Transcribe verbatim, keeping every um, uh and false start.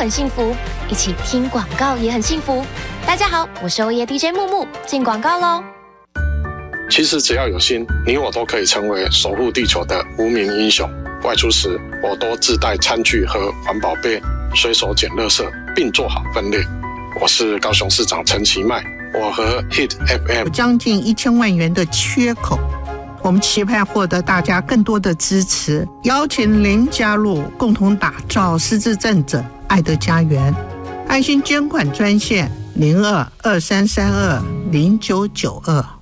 很幸福，一起听广告也很幸福。大家好，我是欧耶 D J 木木，进广告喽。 其实只要有心，你我都可以成为守护地球的无名英雄。外出时，我都自带餐具和环保杯，随手捡垃圾，并做好分类。我是高雄市长陈其迈，我和 Hit F M 有将近一千万元的缺口，我们期盼获得大家更多的支持，邀请您加入，共同打造失智症者爱的家园。爱心捐款专线零二二三三二零九九二。